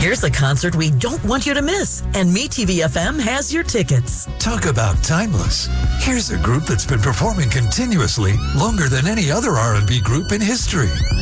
Here's a concert we don't want you to miss, and MeTV FM has your tickets. Talk about timeless. Here's a group that's been performing continuously longer than any other R&B group in history.